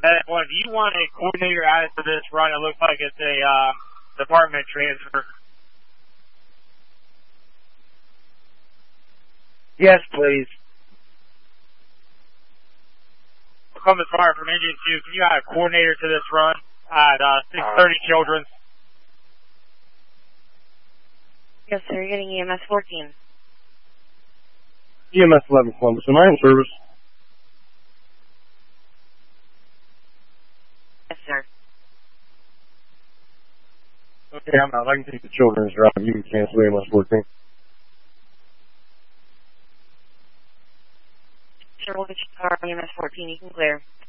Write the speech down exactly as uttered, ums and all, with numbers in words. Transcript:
Uh, well, do you want a coordinator added to this run? It looks like it's a uh, department transfer. Yes, please. Columbus Fire from Engine two, can you add a coordinator to this run at uh, six thirty Children's? Yes, sir. You're getting E M S fourteen. E M S eleven Columbus, am I in service? Yes, sir. Okay, I'm out. I can take the Children's drive. You can cancel E M S fourteen. Sure, we'll get you car E M S fourteen. You can clear.